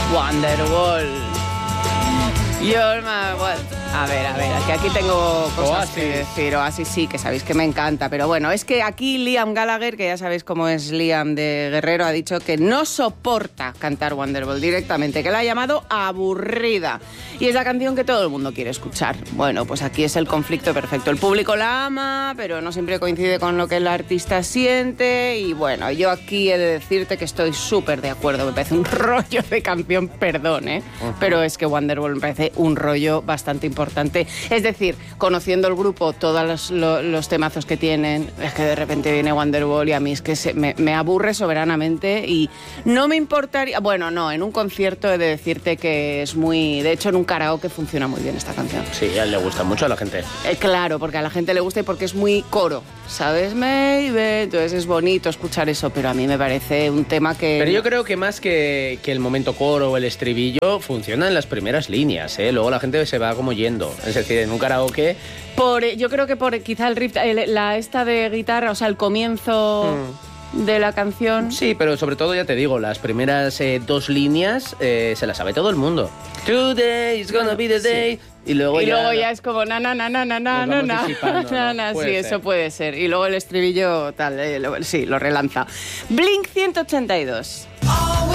Wonderwall. You're my world. A ver, que aquí tengo cosas que decir. Oasis sí, que sabéis que me encanta. Pero bueno, es que aquí Liam Gallagher, que ya sabéis cómo es Liam de Guerrero, ha dicho que no soporta cantar Wonderwall directamente, que la ha llamado aburrida. Y es la canción que todo el mundo quiere escuchar. Bueno, pues aquí es el conflicto perfecto. El público la ama, pero no siempre coincide con lo que el artista siente. Y bueno, yo aquí he de decirte que estoy súper de acuerdo. Me parece un rollo de canción, perdón, ¿eh? Pero es que Wonderwall me parece un rollo bastante importante. Es decir, conociendo el grupo, todos los temazos que tienen, es que de repente viene Wonderwall y a mí es que me aburre soberanamente y no me importaría... Bueno, no, en un concierto he de decirte que es muy... De hecho, en un karaoke funciona muy bien esta canción. Sí, a él le gusta mucho a la gente. Claro, porque a la gente le gusta y porque es muy coro, ¿sabes? Maybe. Entonces es bonito escuchar eso, pero a mí me parece un tema que... Pero yo creo que más que el momento coro o el estribillo, funciona en las primeras líneas, ¿eh? Luego la gente se va como yendo. Es decir, en un karaoke... Yo creo que por quizá el riff, esta de guitarra, o sea, el comienzo... de la canción. Sí, pero sobre todo, ya te digo, las primeras 2 líneas se las sabe todo el mundo. Today is gonna be the day. Y luego ya es como na. Sí, eso puede ser. Y luego el estribillo tal, sí, lo relanza. Blink 182.